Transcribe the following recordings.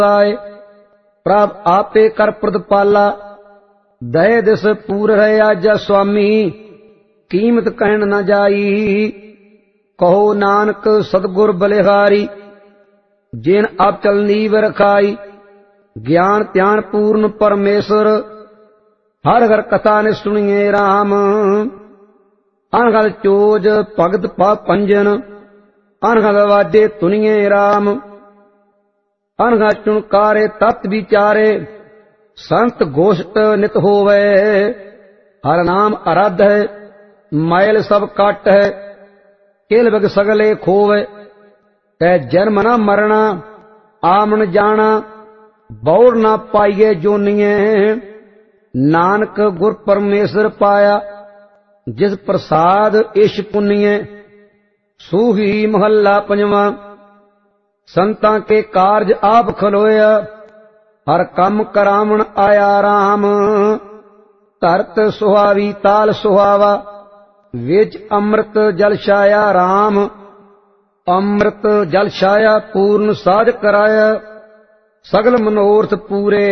आए। प्रभ आपे कर प्रदपाला, दय दिस पूर है आजा स्वामी, कीमत कहन न जाई। कहो नानक सतगुर बलिहारी, जिन अचल नीव रखाई। ज्ञान ध्यान पूर्ण परमेश्वर, हर हर कथा ने सुनिए राम। अनहद चोज भगत पा पंजन, अनहद वाजे तुनिए राम। अनहद चुनकारे तत् विचारे, संत गोष्ठ नित होवे। हर नाम आराध है, मैल सब काट है। किल बग सगले खोवे, कै जन्म न मरना, आमन जाना। बौर न पाइये जोनिए, नानक गुर परमेश्वर पाया। जिस प्रसाद इश पुनिए, सूही महला पंजवा। संतां के कारज आप खलोया, हर कम करावण आया राम। धरत सुहावी ताल सुहावा, विच अमृत जल छाया राम। अमृत जल छाया पूर्ण साध कराया, सगल मनोरथ पूरे।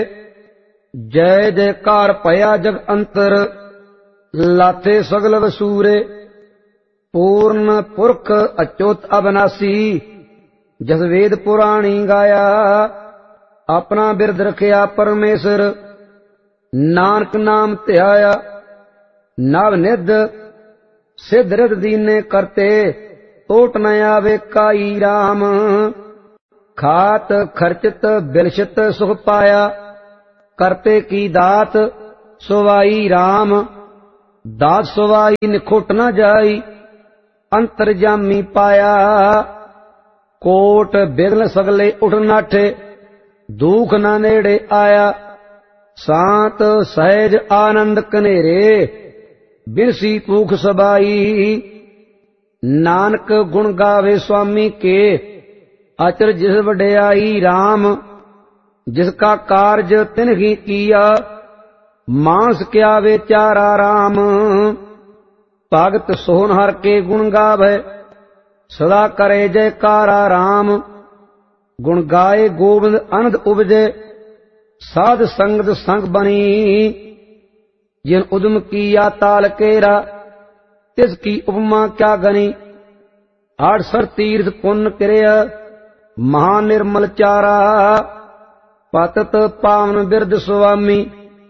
जय जयकार भया जग अंतर, लाथे सगल वसूरे। पूर्ण पुरख अच्युत अविनाशी, जस वेद पुराणी गाया। अपना बिरद रखिया परमेश्वर, नानक नाम ध्याया। नव निध सिद्ध रिद दीने करते, ओट न आवे काई राम। खात खर्चित बिलसित सुख पाया, करते की दात सुवाई राम। दात सुवाई निखुट न जाई, अंतर्जामी पाया। कोट बिघन सगले उठ नाठे, दुख न नेड़े आया। शांत सहज आनंद कनेरे, बिरसी पूख सबाई। नानक गुण गावे स्वामी के, अचर जिस वड्याई राम। जिसका कारज तिन ही किया, मानस क्या बेचारा राम। भगत सोहन हर के गुण गावे, सदा करे जयकारा राम। गुण गाए गोविंद अनंद उपजे, साध संगत संग बनी। जिन उद्यम किया ताल केरा, तिसकी उपमा क्या गनी। 68 तीर्थ पुण्य क्रिया, महानिर्मल चारा। पतत पावन बिरद स्वामी,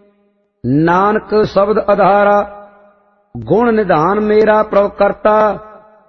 नानक शब्द आधारा। गुण निधान मेरा प्रभ करता,